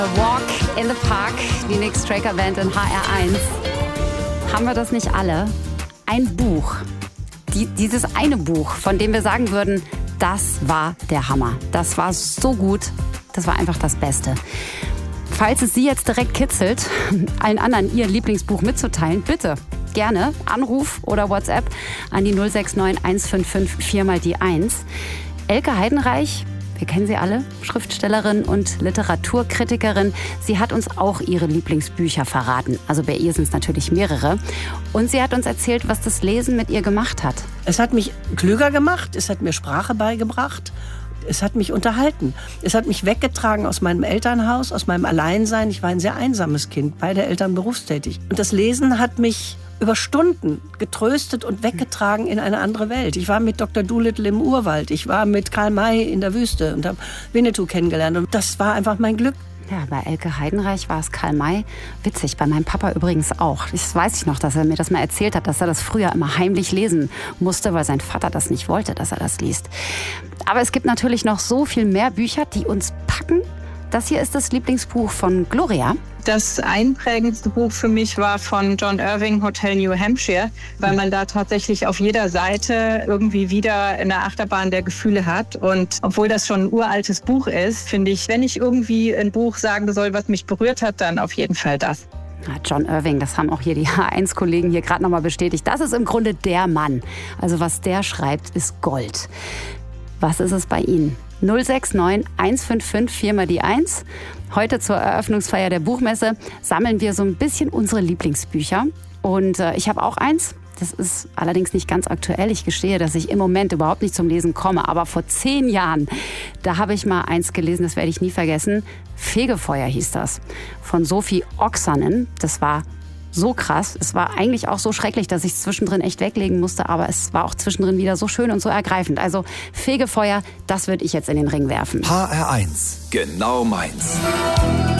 Walk in the Park, die Nick Straker Band in HR1. Haben wir das nicht alle? Ein Buch, dieses eine Buch, von dem wir sagen würden, das war der Hammer. Das war so gut, das war einfach das Beste. Falls es Sie jetzt direkt kitzelt, allen anderen Ihr Lieblingsbuch mitzuteilen, bitte gerne Anruf oder WhatsApp an die 069 155 4 mal die 1. Elke Heidenreich, wir kennen sie alle, Schriftstellerin und Literaturkritikerin. Sie hat uns auch ihre Lieblingsbücher verraten. Also bei ihr sind es natürlich mehrere. Und sie hat uns erzählt, was das Lesen mit ihr gemacht hat. Es hat mich klüger gemacht, es hat mir Sprache beigebracht. Es hat mich unterhalten. Es hat mich weggetragen aus meinem Elternhaus, aus meinem Alleinsein. Ich war ein sehr einsames Kind, beide Eltern berufstätig. Und das Lesen hat mich über Stunden getröstet und weggetragen in eine andere Welt. Ich war mit Dr. Dolittle im Urwald. Ich war mit Karl May in der Wüste und habe Winnetou kennengelernt. Und das war einfach mein Glück. Ja, bei Elke Heidenreich war es Karl May. Witzig, bei meinem Papa übrigens auch. Das weiß ich noch, dass er mir das mal erzählt hat, dass er das früher immer heimlich lesen musste, weil sein Vater das nicht wollte, dass er das liest. Aber es gibt natürlich noch so viel mehr Bücher, die uns packen. Das hier ist das Lieblingsbuch von Gloria. Das einprägendste Buch für mich war von John Irving, Hotel New Hampshire, weil man da tatsächlich auf jeder Seite irgendwie wieder eine Achterbahn der Gefühle hat. Und obwohl das schon ein uraltes Buch ist, finde ich, wenn ich irgendwie ein Buch sagen soll, was mich berührt hat, dann auf jeden Fall das. Ja, John Irving, das haben auch hier die H1-Kollegen hier gerade nochmal bestätigt. Das ist im Grunde der Mann. Also was der schreibt, ist Gold. Was ist es bei Ihnen? 069 155 4 mal die 1. Heute zur Eröffnungsfeier der Buchmesse sammeln wir so ein bisschen unsere Lieblingsbücher. Und ich habe auch eins. Das ist allerdings nicht ganz aktuell. Ich gestehe, dass ich im Moment überhaupt nicht zum Lesen komme. Aber vor 10 Jahren, da habe ich mal eins gelesen, das werde ich nie vergessen. Fegefeuer hieß das. Von Sophie Oksanen. Das war so krass. Es war eigentlich auch so schrecklich, dass ich es zwischendrin echt weglegen musste. Aber es war auch zwischendrin wieder so schön und so ergreifend. Also Fegefeuer, das würde ich jetzt in den Ring werfen. HR1, genau meins.